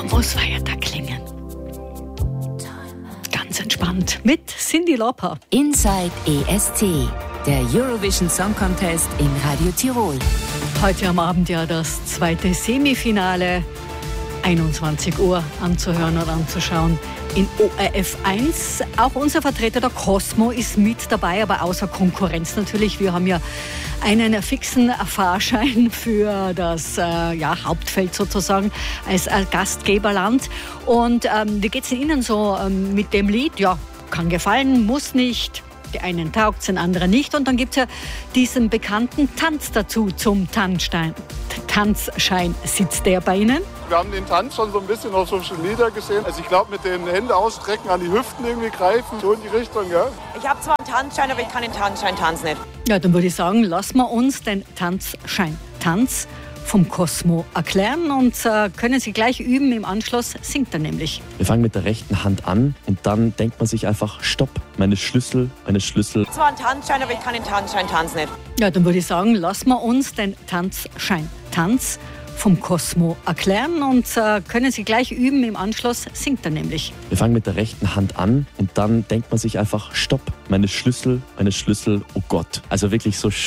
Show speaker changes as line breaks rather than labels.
muss weiter klingen. Ganz entspannt mit Cyndi Lauper.
Inside ESC, der Eurovision Song Contest in Radio Tirol.
Heute am Abend ja das zweite Semifinale, 21 Uhr anzuhören und anzuschauen in ORF 1. Auch unser Vertreter, der Cosmo, ist mit dabei, aber außer Konkurrenz natürlich. Wir haben ja einen fixen Fahrschein für das Hauptfeld sozusagen als Gastgeberland. Und wie geht es Ihnen so mit dem Lied? Ja, kann gefallen, muss nicht. Die einen taugt es, den anderen nicht. Und dann gibt es ja diesen bekannten Tanz dazu zum Tanzschein. Sitzt der bei Ihnen?
Wir haben den Tanz schon so ein bisschen auf Social Media gesehen. Also ich glaube, mit den Händen ausstrecken, an die Hüften irgendwie greifen, so in die Richtung, ja.
Ich habe zwar einen Tanzschein, aber ich kann den Tanzschein-Tanz nicht.
Ja, dann würde ich sagen, lassen wir uns den Tanzschein-Tanz vom Cosmo erklären und können Sie gleich üben. Im Anschluss singt er nämlich.
Wir fangen mit der rechten Hand an und dann denkt man sich einfach, stopp, meine Schlüssel.
Zwar einen Tanzschein, aber ich kann den Tanzschein-Tanz nicht.
Ja, dann würde ich sagen, lassen wir uns den Tanzschein-Tanz vom Cosmo erklären und können Sie gleich üben. Im Anschluss singt er nämlich.
Wir fangen mit der rechten Hand an und dann denkt man sich einfach, stopp, meine Schlüssel, oh Gott. Also wirklich so